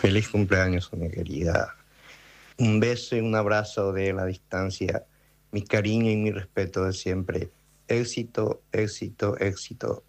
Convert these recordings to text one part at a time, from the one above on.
Feliz cumpleaños, mi querida. Un beso y un abrazo de la distancia. Mi cariño y mi respeto de siempre. Éxito, éxito, éxito.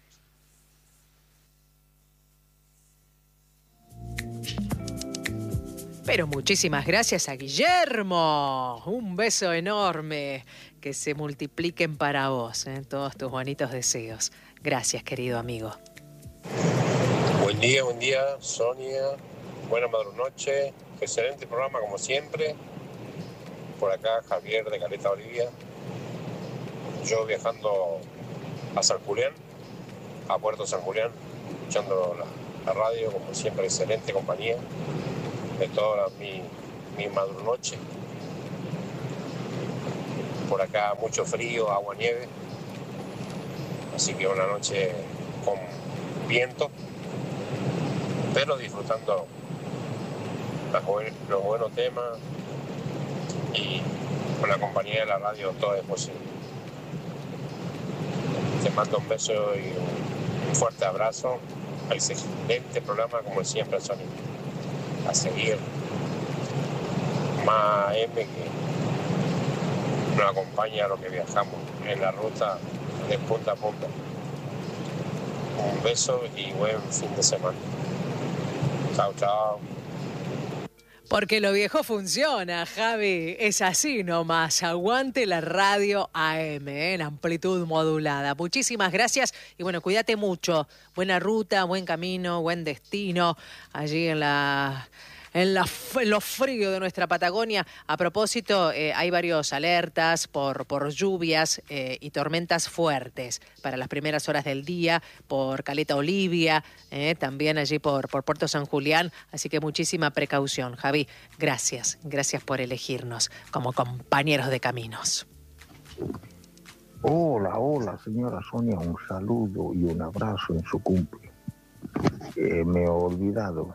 Pero muchísimas gracias a Guillermo. Un beso enorme. Que se multipliquen para vos, todos tus bonitos deseos. Gracias, querido amigo. Buen día, Sonia. Buena madrugada. Excelente programa, como siempre. Por acá, Javier de Caleta, Bolivia. Yo viajando a San Julián, a Puerto San Julián, escuchando la radio, como siempre, excelente compañía de toda mi madrunoche. Por acá mucho frío, agua, nieve, así que una noche con viento, pero disfrutando los buenos temas y con la compañía de la radio todo es posible. Te mando un beso y un fuerte abrazo. Excelente programa como siempre, Sony. A seguir más M que nos acompaña a lo que viajamos en la ruta de punta a punta. Un beso y buen fin de semana. Chao, chao. Porque lo viejo funciona, Javi. Es así nomás. Aguante la radio AM, en amplitud modulada. Muchísimas gracias. Y bueno, cuídate mucho. Buena ruta, buen camino, buen destino. Allí en lo frío de nuestra Patagonia. A propósito, hay varios alertas por lluvias y tormentas fuertes para las primeras horas del día, por Caleta Olivia, también allí por Puerto San Julián. Así que muchísima precaución. Javi, gracias por elegirnos como compañeros de caminos. Hola, señora Sonia, un saludo y un abrazo en su cumple. Me he olvidado,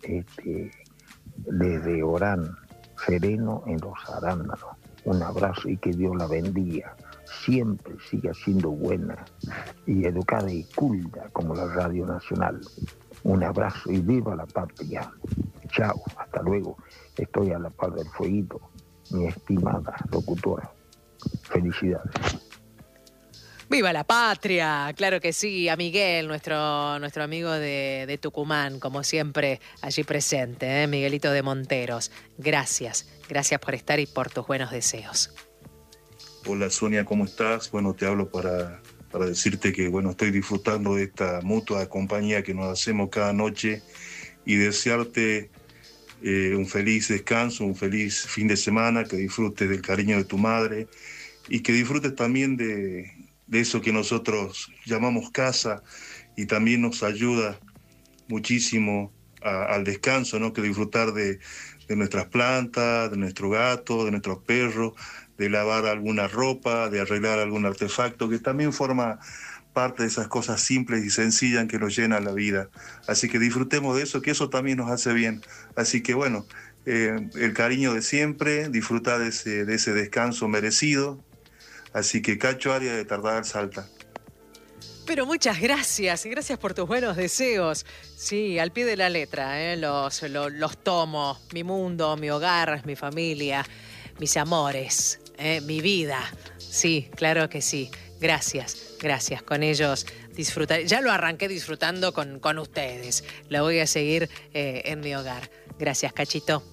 desde Orán, sereno en los arándanos. Un abrazo y que Dios la bendiga. Siempre siga siendo buena y educada y culta como la Radio Nacional. Un abrazo y viva la patria. Chao, hasta luego. Estoy a la par del fueguito, mi estimada locutora. Felicidades. ¡Viva la patria! Claro que sí, a Miguel, nuestro amigo de Tucumán, como siempre, allí presente, Miguelito de Monteros. Gracias por estar y por tus buenos deseos. Hola Sonia, ¿cómo estás? Bueno, te hablo para decirte que estoy disfrutando de esta mutua compañía que nos hacemos cada noche y desearte un feliz descanso, un feliz fin de semana, que disfrutes del cariño de tu madre y que disfrutes también de eso que nosotros llamamos casa y también nos ayuda muchísimo al descanso, ¿no? Que disfrutar de nuestras plantas, de nuestro gato, de nuestros perros, de lavar alguna ropa, de arreglar algún artefacto, que también forma parte de esas cosas simples y sencillas que nos llenan la vida. Así que disfrutemos de eso, que eso también nos hace bien. Así que el cariño de siempre, disfrutar de ese descanso merecido. Así que Cacho Arias de Tardar Salta. Pero muchas gracias, y gracias por tus buenos deseos. Sí, al pie de la letra, los tomo. Mi mundo, mi hogar, mi familia, mis amores, mi vida. Sí, claro que sí. Gracias. Con ellos disfrutar. Ya lo arranqué disfrutando con ustedes. Lo voy a seguir en mi hogar. Gracias, Cachito.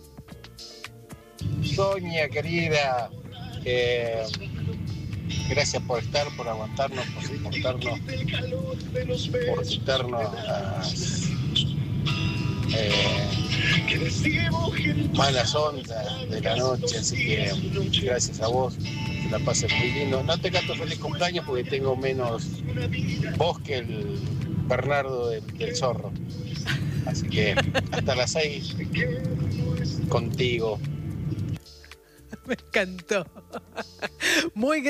Sonia, querida, gracias por estar, por aguantarnos, por soportarnos, por quitarnos las malas ondas de la noche. Así que gracias a vos, que la pases muy lindo. No te canto feliz cumpleaños porque tengo menos voz que el Bernardo del Zorro. Así que hasta las 6 contigo. Me encantó. Muy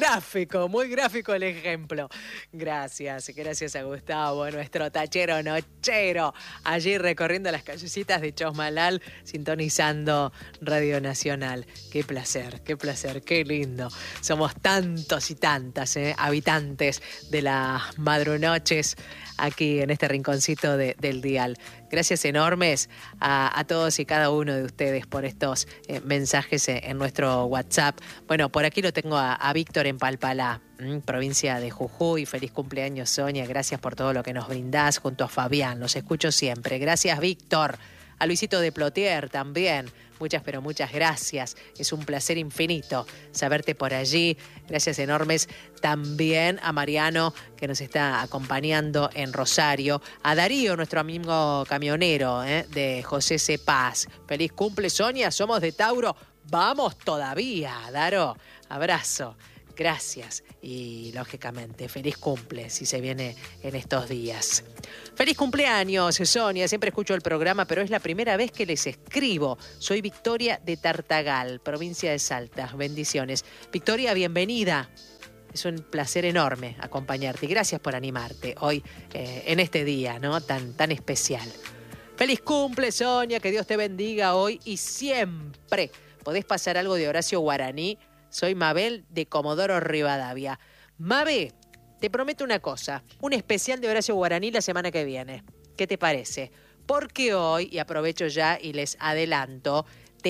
gráfico el ejemplo. Gracias a Gustavo, nuestro tachero nochero, allí recorriendo las callecitas de Chosmalal, sintonizando Radio Nacional. Qué placer, qué lindo. Somos tantos y tantas, habitantes de las madrunoches aquí en este rinconcito del dial. Gracias enormes a todos y cada uno de ustedes por estos mensajes en nuestro WhatsApp. Bueno, por aquí lo tengo a Víctor en Palpalá, provincia de Jujuy. Feliz cumpleaños, Sonia. Gracias por todo lo que nos brindás junto a Fabián. Los escucho siempre. Gracias, Víctor. A Luisito de Plotier también. Muchas, pero muchas gracias. Es un placer infinito saberte por allí. Gracias enormes también a Mariano, que nos está acompañando en Rosario. A Darío, nuestro amigo camionero de José C. Paz. Feliz cumple, Sonia. Somos de Tauro. Vamos todavía, Daro. Abrazo. Gracias y, lógicamente, feliz cumple si se viene en estos días. Feliz cumpleaños, Sonia. Siempre escucho el programa, pero es la primera vez que les escribo. Soy Victoria de Tartagal, provincia de Salta. Bendiciones. Victoria, bienvenida. Es un placer enorme acompañarte y gracias por animarte hoy en este día, ¿no? tan especial. Feliz cumple, Sonia. Que Dios te bendiga hoy y siempre. ¿Podés pasar algo de Horacio Guaraní? Soy Mabel de Comodoro Rivadavia. Mabe, te prometo una cosa, un especial de Horacio Guaraní la semana que viene. ¿Qué te parece? Porque hoy, y aprovecho ya y les adelanto,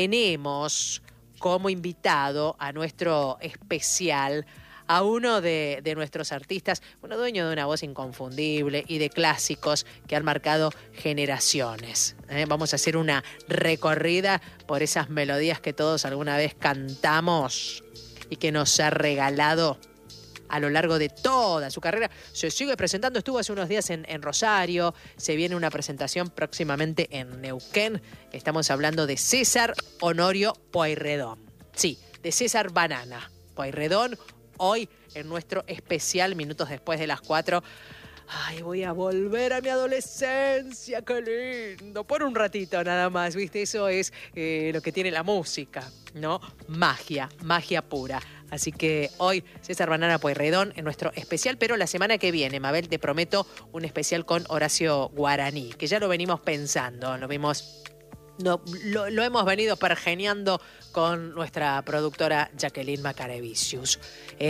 tenemos como invitado a nuestro especial a uno de nuestros artistas, dueño de una voz inconfundible y de clásicos que han marcado generaciones. Vamos a hacer una recorrida por esas melodías que todos alguna vez cantamos y que nos ha regalado a lo largo de toda su carrera. Se sigue presentando, estuvo hace unos días en Rosario, se viene una presentación próximamente en Neuquén. Estamos hablando de César Honorio Pueyrredón. Sí, de César Banana Pueyrredón. Hoy en nuestro especial, minutos después de las 4. Ay, voy a volver a mi adolescencia, qué lindo. Por un ratito nada más, ¿viste? Eso es lo que tiene la música, ¿no? Magia pura. Así que hoy César Banana Pueyrredón en nuestro especial, pero la semana que viene, Mabel, te prometo un especial con Horacio Guaraní, que ya lo venimos pensando, lo hemos venido pergeñando con nuestra productora Jacqueline Macarevicius.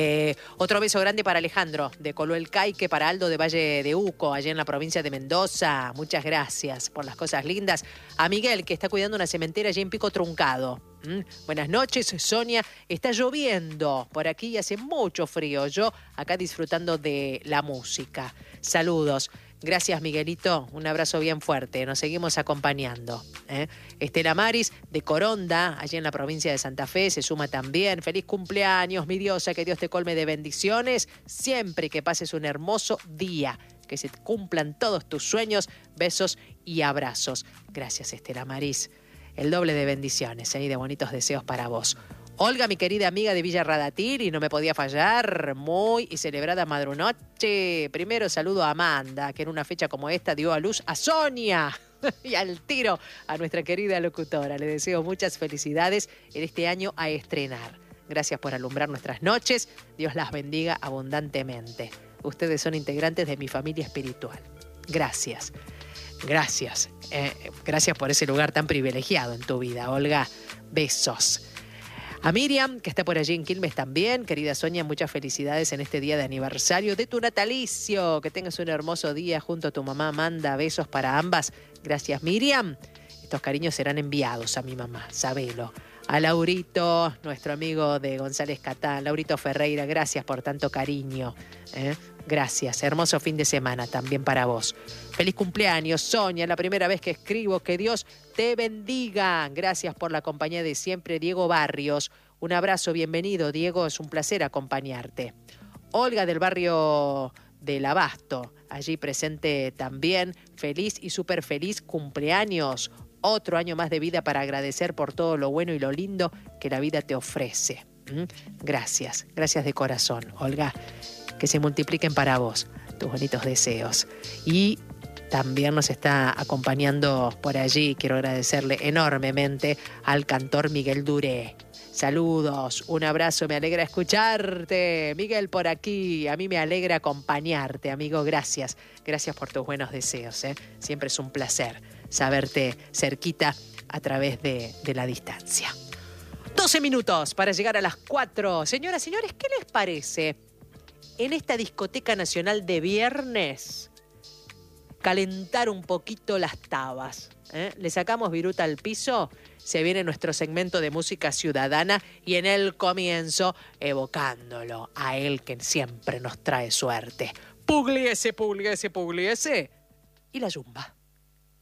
Otro beso grande para Alejandro de Coluel Caique, para Aldo de Valle de Uco, allá en la provincia de Mendoza. Muchas gracias por las cosas lindas. A Miguel, que está cuidando una cementera allí en Pico Truncado. Buenas noches, Sonia. Está lloviendo por aquí y hace mucho frío. Yo acá disfrutando de la música. Saludos. Gracias, Miguelito. Un abrazo bien fuerte. Nos seguimos acompañando. Estela Maris, de Coronda, allí en la provincia de Santa Fe, se suma también. Feliz cumpleaños, mi diosa. Que Dios te colme de bendiciones. Siempre que pases un hermoso día. Que se cumplan todos tus sueños. Besos y abrazos. Gracias, Estela Maris. El doble de bendiciones y de bonitos deseos para vos. Olga, mi querida amiga de Villa Radatiri, no me podía fallar, muy y celebrada madrunoche. Primero saludo a Amanda, que en una fecha como esta dio a luz a Sonia y al tiro a nuestra querida locutora. Le deseo muchas felicidades en este año a estrenar. Gracias por alumbrar nuestras noches. Dios las bendiga abundantemente. Ustedes son integrantes de mi familia espiritual. Gracias. Gracias. Gracias por ese lugar tan privilegiado en tu vida, Olga. Besos. A Miriam, que está por allí en Quilmes también. Querida Sonia, muchas felicidades en este día de aniversario de tu natalicio. Que tengas un hermoso día junto a tu mamá Amanda. Besos para ambas. Gracias, Miriam. Estos cariños serán enviados a mi mamá, sabelo. A Laurito, nuestro amigo de González Catán. Laurito Ferreira, gracias por tanto cariño. Gracias. Hermoso fin de semana también para vos. Feliz cumpleaños, Sonia. La primera vez que escribo. Que Dios te bendiga. Gracias por la compañía de siempre, Diego Barrios. Un abrazo, bienvenido, Diego. Es un placer acompañarte. Olga del barrio del Abasto, allí presente también. Feliz y súper feliz cumpleaños. Otro año más de vida para agradecer por todo lo bueno y lo lindo que la vida te ofrece. Gracias. Gracias de corazón, Olga. Que se multipliquen para vos tus bonitos deseos. Y también nos está acompañando por allí, quiero agradecerle enormemente al cantor Miguel Duré. Saludos, un abrazo, me alegra escucharte. Miguel por aquí, a mí me alegra acompañarte, amigo, gracias. Gracias por tus buenos deseos, ¿eh? Siempre es un placer saberte cerquita a través de la distancia. 12 minutos para llegar a las 4. Señoras, señores, ¿qué les parece? En esta discoteca nacional de viernes, calentar un poquito las tabas. Le sacamos viruta al piso, se viene nuestro segmento de música ciudadana y en el comienzo evocándolo a él que siempre nos trae suerte. Pugliese, Pugliese, Pugliese y la yumba.